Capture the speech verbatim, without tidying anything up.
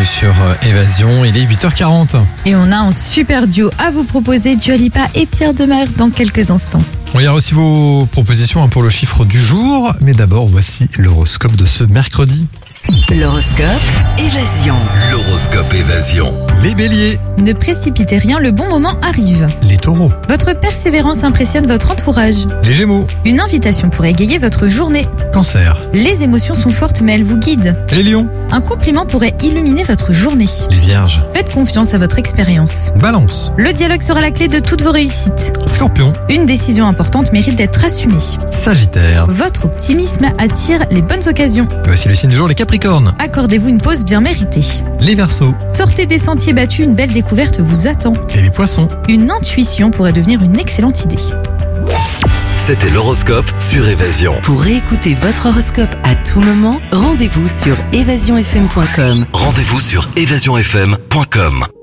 bienvenue sur Évasion, il est huit heures quarante. Et on a un super duo à vous proposer, Dua Lipa et Pierre Demar dans quelques instants. On y a aussi vos propositions pour le chiffre du jour, mais d'abord voici l'horoscope de ce mercredi. L'horoscope Évasion. L'horoscope Évasion. Les béliers, Ne précipitez rien, le bon moment arrive. les taureaux, Votre persévérance impressionne votre entourage. les gémeaux, Une invitation pour égayer votre journée. cancer, Les émotions sont fortes mais elles vous guident. les lions, Un compliment pourrait illuminer votre journée. les vierges, Faites confiance à votre expérience. balance, Le dialogue sera la clé de toutes vos réussites. scorpion, Une décision importante mérite d'être assumée. sagittaire. Votre optimisme attire les bonnes occasions. Voici le signe du jour, les capricornes, Accordez-vous une pause bien méritée. les verseaux Sortez des sentiers battus, une belle découverte vous attend. et les poissons. Une intuition pourrait devenir une excellente idée. C'était l'horoscope sur Évasion. Pour réécouter votre horoscope à tout moment, rendez-vous sur évasion f m point com. Rendez-vous sur évasion f m point com.